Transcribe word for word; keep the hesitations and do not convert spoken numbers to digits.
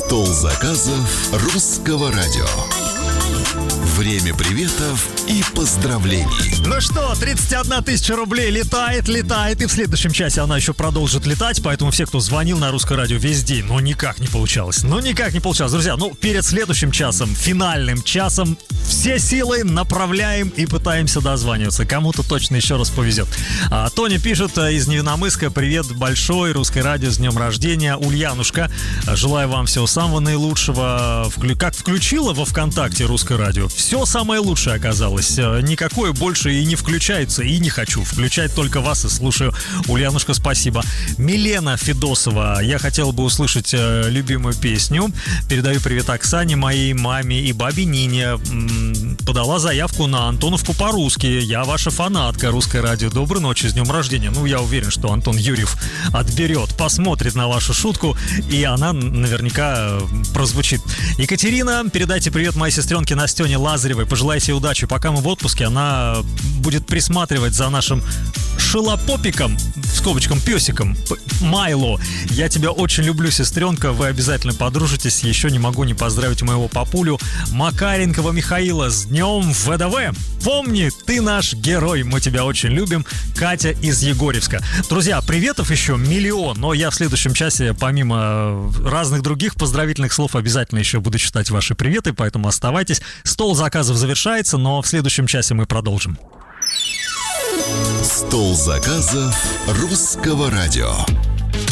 Стол заказов русского радио. Время приветов и поздравлений. Ну что, тридцать одна тысяча рублей летает, летает, и в следующем часе она еще продолжит летать, поэтому все, кто звонил на Русское радио весь день, ну никак не получалось, ну никак не получалось. Друзья, ну перед следующим часом, финальным часом, все силы направляем и пытаемся дозваниваться. Кому-то точно еще раз повезет. А, Тоня пишет из Невиномысска: привет большой, Русское радио, с днем рождения. Ульянушка, желаю вам всего самого наилучшего. Как включила во ВКонтакте Русское радио, все самое лучшее оказалось. Никакое больше и не включается, и не хочу. Включать только вас и слушаю. Ульянушка, спасибо. Милена Федосова: я хотела бы услышать э, любимую песню. Передаю привет Оксане, моей маме и бабе Нине. Подала заявку на Антоновку по-русски. Я ваша фанатка. Русское радио. Доброй ночи, с днем рождения. Ну, я уверен, что Антон Юрьев отберет, посмотрит на вашу шутку, и она наверняка прозвучит. Екатерина: передайте привет моей сестренке Настене Лазаревой. Пожелайте ей удачи. Пока мы в отпуске, она будет присматривать за нашим шелопопиком, в скобочком песиком, Майло. Я тебя очень люблю, сестренка. Вы обязательно подружитесь. Еще не могу не поздравить моего папулю Макаренкова Михаила с днем ВДВ. Помни, ты наш герой. Мы тебя очень любим. Катя из Егорьевска. Друзья, приветов еще миллион. Но я в следующем часе, помимо разных других поздравительных слов, обязательно еще буду читать ваши приветы, поэтому оставайтесь. Стол заказов завершается, но в следующем часе мы продолжим. Стол заказов русского радио.